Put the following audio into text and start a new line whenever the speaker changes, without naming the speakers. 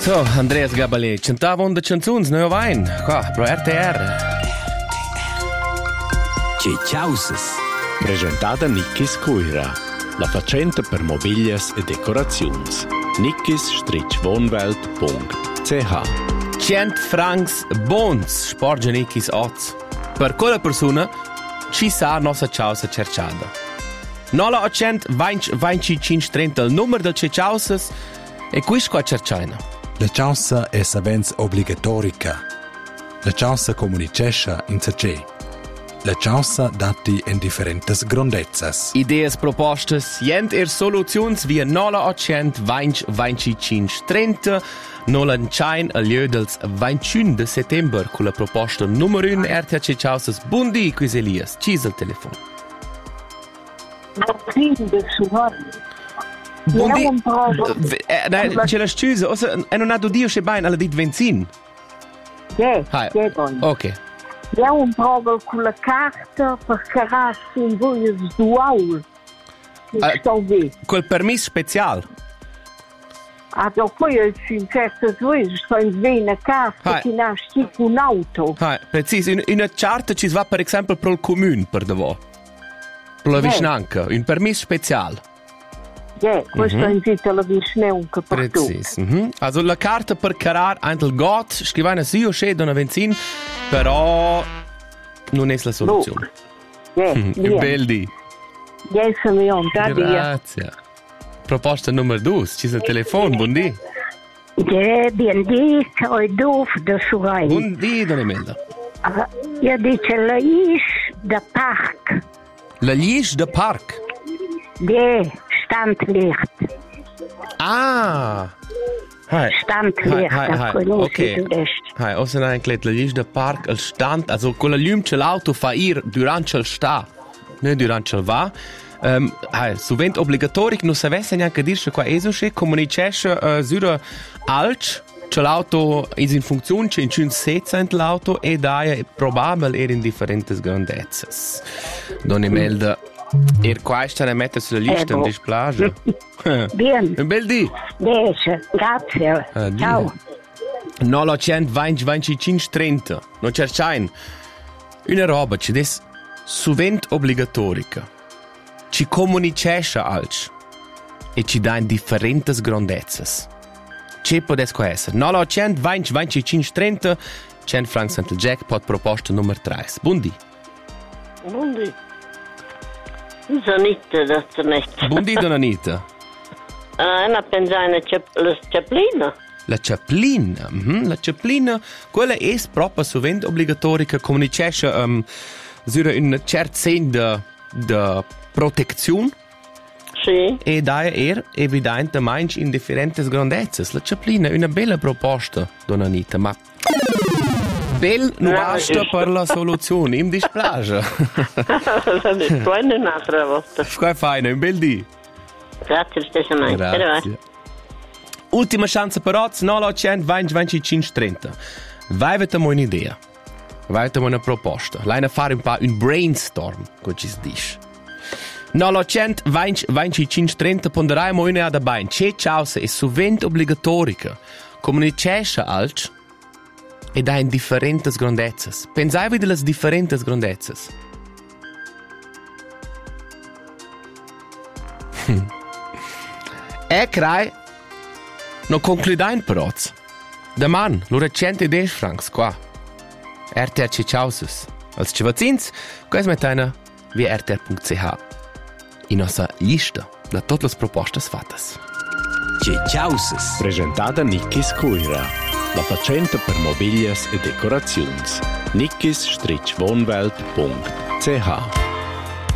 So, Andreas Gabalé, cantava onda canzuns, noi vain, qua, pro RTR.
Ciauses. Presentada Nickis Cuira, la facenta per mobilias e decorazions. nickis-wohnwelt.ch
100 francs bons, sporge Nickis oz. Per quella persona, ci sa nostra ciausa cerciada. Nola 800 25 30 il numero del ciauses e quis qua cercaina.
La ciausa è savens obligatorica. La ciausa comunicescha in sace. La ciausa dati in differentes grondezzas.
Ideas propostas, jent soluzions via 0800 25 30 nolanchain a lieu dels 21 de settember con la proposta numero 1 RTC Ciausas. Buondì, quis Elias, cis al telefon. Buondì. C'è la scusa, e non ha dio che bain alla dit benzin? Ok.
Abbiamo un provo con la carta per cararsi in voi dual.
Col permesso speciale?
Poi in certe due sto in vena carta che nasce con un'auto.
Preciso, in una charta ci va per esempio per il comune, per davvero. Per la vicinanza, un permesso speciale.
Questo in zitta la vicinanza per tutti.
Also la carta per carar anche il got, scrivana sì o c'è da una benzina, però non è la soluzione. Bel di. Grazie. Proposta numero 2, ci sta il telefono, buondì.
Buondì, ho due da Surai.
Buondì, Don Imelda.
Io dice la Lies da Park.
La Lies da Park?
Standlicht. Standlicht,
ok. Ossa anche la Lies da Park, il stand, also con la luce che l'auto fa ir durante il sta, non durante il va. Suvent obligatoric, non savesse neanche dirce qua esoce, comunicesce sura alc, che l'auto è in funzione, c'è in sezza in l'auto e daia probabile in differenti grandezzas. Don Imelda, qua sta a mettere sulla lista in displage.
Bien.
Un bel dì.
Grazie. Ciao.
900 25 30. Non cercain. Una roba, ci des suvent obligatorica. Ci comunicesce alc e ci dà in differenti grandezzas. Che può essere? 900 25 30 100 francs il jackpot proposta numero 3. Buondì.
Buondì. Zanita da Zanetta.
Buondì, Donna Anita.
Una pensare la ciaplina.
La ciaplina? La ciaplina, quella è proprio sovente obbligatoria, comunicesce sur un certo segno di protezione.
Sì.
E da evidentemente in differenti grandezzas. La ciaplina è una bella proposta, Donna Anita, ma bel non basta per la soluzione, mi dispiace.
Poi un'altra volta.
Qua fai, un bel dì.
Grazie stessamente.
Grazie. Ultima chance per oggi, 900 25 30. Vai avete un'idea. Vai avete una proposta. Lei fare un brainstorm, come si dice. 900 25 30 ponderaiamo una da bain. C'è ciausa è sovente obbligatoria. Comunicesce alc e da in differenti grandezzas. Pensai delle differenti grandezzas. E crai non concludain per oggi. Daman, l'ora 110 francs qua. RTC Ciausus. Als civazzins, quais metana via rtr.ch. In nostra lista da tutte le proposte fattas.
Ciausus. Presentata Nickis Cuira, la facenta per mobilias e decorazions. nickis-wohnwelt.ch